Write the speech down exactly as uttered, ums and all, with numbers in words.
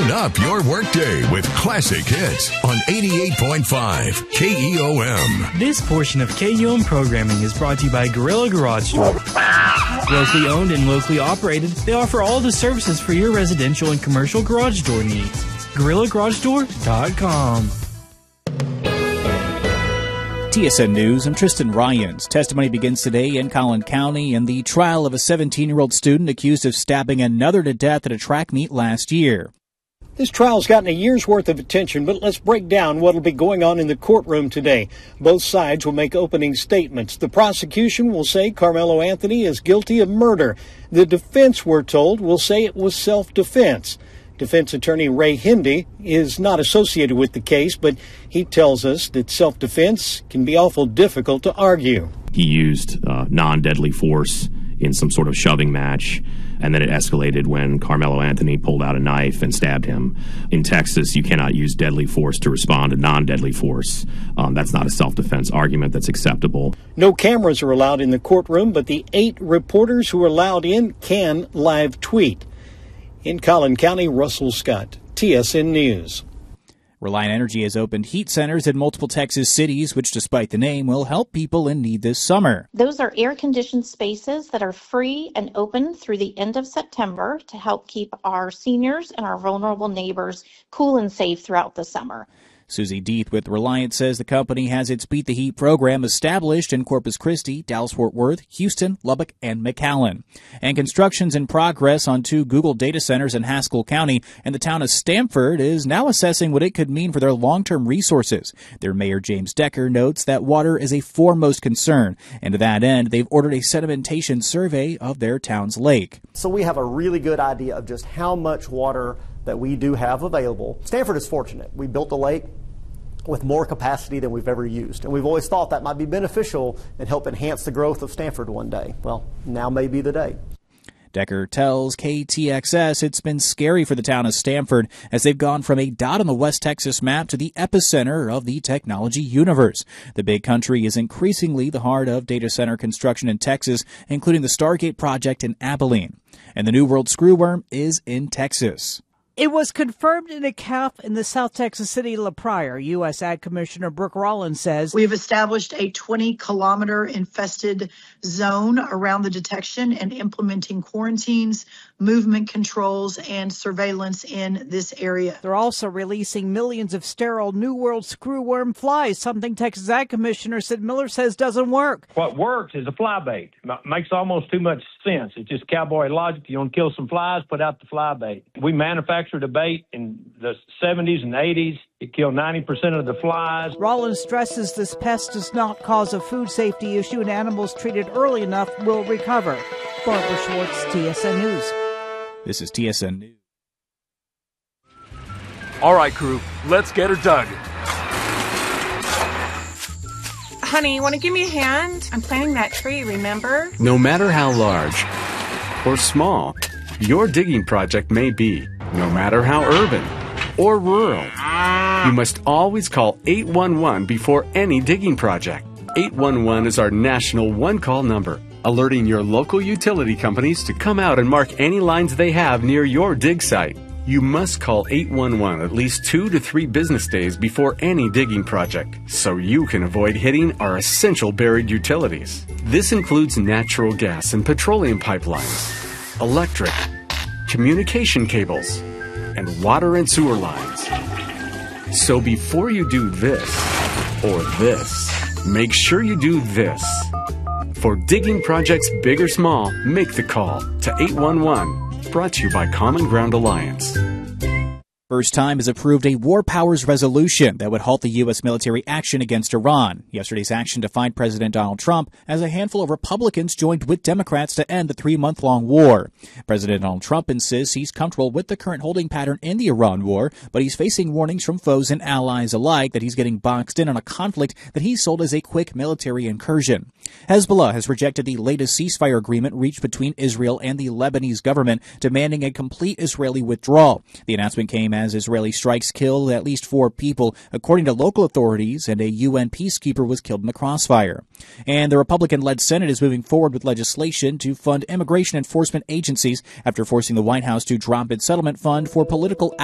Tune up your workday with classic hits on eighty-eight point five K E O M. This portion of K E O M programming is brought to you by Gorilla Garage Door. Locally owned and locally operated, they offer all the services for your residential and commercial garage door needs. gorilla garage door dot com. T S N News, I'm Tristan Ryans. Testimony begins today in Collin County in the trial of a seventeen-year-old student accused of stabbing another to death at a track meet last year. This trial's gotten a year's worth of attention, but let's break down what will be going on in the courtroom today. Both sides will make opening statements. The prosecution will say Carmelo Anthony is guilty of murder. The defense, we're told, will say it was self-defense. Defense attorney Ray Hindy is not associated with the case, but he tells us that self-defense can be awful difficult to argue. He used uh, non-deadly force in some sort of shoving match, and then it escalated when Carmelo Anthony pulled out a knife and stabbed him. In Texas, you cannot use deadly force to respond to non-deadly force. Um, that's not a self-defense argument that's acceptable. No cameras are allowed in the courtroom, but the eight reporters who are allowed in can live tweet. In Collin County, Russell Scott, T S N News. Reliant Energy has opened heat centers in multiple Texas cities, which, despite the name, will help people in need this summer. Those are air-conditioned spaces that are free and open through the end of September to help keep our seniors and our vulnerable neighbors cool and safe throughout the summer. Susie Deeth with Reliant says the company has its Beat the Heat program established in Corpus Christi, Dallas-Fort Worth, Houston, Lubbock, and McAllen. And construction's in progress on two Google data centers in Haskell County, and the town of Stamford is now assessing what it could mean for their long-term resources. Their mayor, James Decker, notes that water is a foremost concern, and to that end, they've ordered a sedimentation survey of their town's lake. So we have a really good idea of just how much water that we do have available. Stamford is fortunate. We built a lake with more capacity than we've ever used. And we've always thought that might be beneficial and help enhance the growth of Stamford one day. Well, now may be the day. Decker tells K T X S it's been scary for the town of Stamford as they've gone from a dot on the West Texas map to the epicenter of the technology universe. The big country is increasingly the heart of data center construction in Texas, including the Stargate project in Abilene. And the New World Screwworm is in Texas. It was confirmed in a calf in the South Texas city La Pryor. U S Ag Commissioner Brooke Rollins says, "We've established a twenty kilometer infested zone around the detection and implementing quarantines, movement controls, and surveillance in this area." They're also releasing millions of sterile New World screwworm flies, something Texas Ag Commissioner Sid Miller says doesn't work. What works is a fly bait. M- makes almost too much sense. It's just cowboy logic. You want to kill some flies, put out the fly bait. We manufacture a bait in the seventies and eighties. It killed ninety percent of the flies. Rollins stresses this pest does not cause a food safety issue and animals treated early enough will recover. Barbara Schwartz, T S N News. This is T S N News. All right, crew, let's get her dug. Honey, want to give me a hand? I'm planting that tree, remember? No matter how large or small your digging project may be, no matter how urban or rural, you must always call eight one one before any digging project. eight one one is our national one-call number, alerting your local utility companies to come out and mark any lines they have near your dig site. You must call eight one one at least two to three business days before any digging project, so you can avoid hitting our essential buried utilities. This includes natural gas and petroleum pipelines, electric, communication cables, and water and sewer lines. So before you do this or this, make sure you do this. For digging projects big or small, make the call to eight one one. Brought to you by Common Ground Alliance. First Time has approved a war powers resolution that would halt the U S military action against Iran. Yesterday's action defied President Donald Trump as a handful of Republicans joined with Democrats to end the three-month-long war. President Donald Trump insists he's comfortable with the current holding pattern in the Iran war, but he's facing warnings from foes and allies alike that he's getting boxed in on a conflict that he sold as a quick military incursion. Hezbollah has rejected the latest ceasefire agreement reached between Israel and the Lebanese government, demanding a complete Israeli withdrawal. The announcement came as Israeli strikes killed at least four people, according to local authorities, and a U N peacekeeper was killed in the crossfire. And the Republican-led Senate is moving forward with legislation to fund immigration enforcement agencies after forcing the White House to drop its settlement fund for political